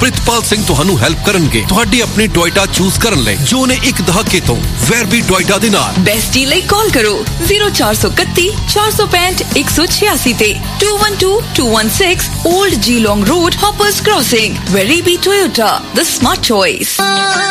ਪ੍ਰਿਤਪਾਲ ਸਿੰਘ ਤੁਹਾਨੂੰ ਹੈਲਪ ਕਰਨਗੇ ਤੁਹਾਡੀ ਆਪਣੀ ਟੋਇਟਾ ਚੂਜ਼ ਕਰਨ ਲਈ ਜੋ ਨੇ ਇੱਕ ਦਹਾਕੇ ਤੋਂ ਵੈਰਬੀ ਟੋਇਟਾ ਦੇ ਨਾਲ। ਬੈਸਟੀ ਲਈ ਕਾਲ ਕਰੋ 0431 465 186 ਤੇ 212216 Old Geelong Road, Hoppers Crossing. Werribee Toyota, the smart choice.